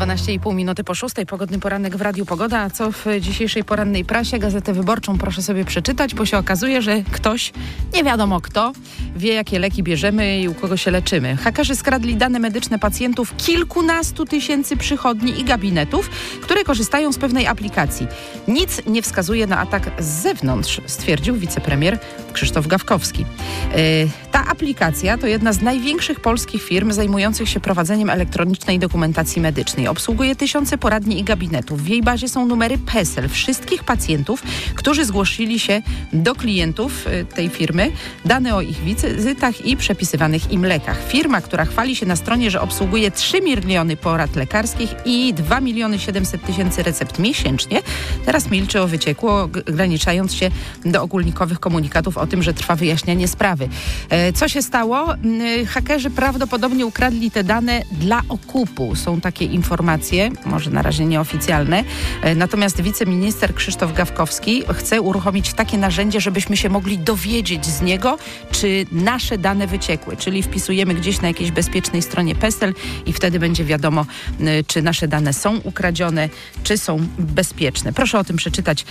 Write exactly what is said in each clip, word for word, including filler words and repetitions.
dwanaście i pół minuty po szóstej, pogodny poranek w Radiu Pogoda. A co w dzisiejszej porannej prasie? Gazetę Wyborczą proszę sobie przeczytać, bo się okazuje, że ktoś, nie wiadomo kto, wie jakie leki bierzemy i u kogo się leczymy. Hakerzy skradli dane medyczne pacjentów kilkunastu tysięcy przychodni i gabinetów, które korzystają z pewnej aplikacji. Nic nie wskazuje na atak z zewnątrz, stwierdził wicepremier Krzysztof Gawkowski. Yy, ta aplikacja to jedna z największych polskich firm zajmujących się prowadzeniem elektronicznej dokumentacji medycznej. Obsługuje tysiące poradni i gabinetów. W jej bazie są numery PESEL wszystkich pacjentów, którzy zgłosili się do klientów tej firmy, dane o ich wizytach i przepisywanych im lekach. Firma, która chwali się na stronie, że obsługuje trzy miliony porad lekarskich i dwa miliony siedemset tysięcy recept miesięcznie, teraz milczy o wycieku, ograniczając się do ogólnikowych komunikatów o tym, że trwa wyjaśnianie sprawy. Co się stało? Hakerzy prawdopodobnie ukradli te dane dla okupu. Są takie informacje, może na razie nieoficjalne. Natomiast wiceminister Krzysztof Gawkowski chce uruchomić takie narzędzie, żebyśmy się mogli dowiedzieć z niego, czy nasze dane wyciekły. Czyli wpisujemy gdzieś na jakiejś bezpiecznej stronie PESEL i wtedy będzie wiadomo, czy nasze dane są ukradzione, czy są bezpieczne. Proszę o tym przeczytać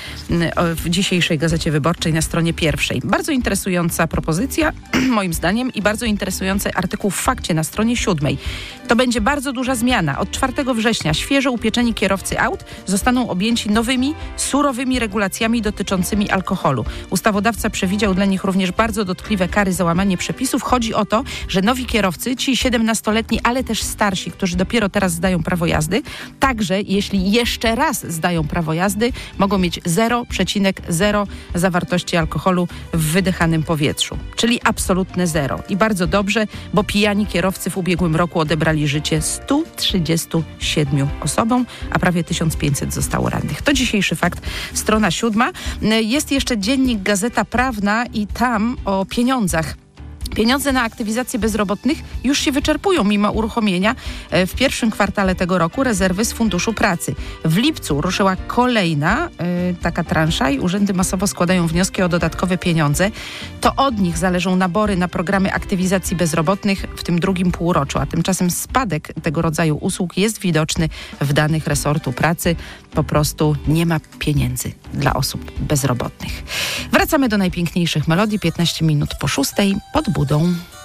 w dzisiejszej Gazecie Wyborczej na stronie pierwszej. Bardzo interesująca propozycja, moim zdaniem, i bardzo interesujący artykuł w Fakcie na stronie siódmej. To będzie bardzo duża zmiana. Od czwartego września świeżo upieczeni kierowcy aut zostaną objęci nowymi, surowymi regulacjami dotyczącymi alkoholu. Ustawodawca przewidział dla nich również bardzo dotkliwe kary za łamanie przepisów. Chodzi o to, że nowi kierowcy, ci siedemnastoletni, ale też starsi, którzy dopiero teraz zdają prawo jazdy, także jeśli jeszcze raz zdają prawo jazdy, mogą mieć zero przecinek zero zawartości alkoholu w wydychanym powietrzu. Czyli absolutne zero. I bardzo dobrze, bo pijani kierowcy w ubiegłym roku odebrali życie stu trzydziestu siedmiu osobom, a prawie tysiąc pięćset zostało rannych. To dzisiejszy Fakt, strona siódma. Jest jeszcze dziennik Gazeta Prawna i tam o pieniądzach. Pieniądze na aktywizację bezrobotnych już się wyczerpują mimo uruchomienia w pierwszym kwartale tego roku rezerwy z Funduszu Pracy. W lipcu ruszyła kolejna y, taka transza i urzędy masowo składają wnioski o dodatkowe pieniądze. To od nich zależą nabory na programy aktywizacji bezrobotnych w tym drugim półroczu, a tymczasem spadek tego rodzaju usług jest widoczny w danych resortu pracy. Po prostu nie ma pieniędzy dla osób bezrobotnych. Wracamy do najpiękniejszych melodii. piętnaście minut po szóstej pod Budą.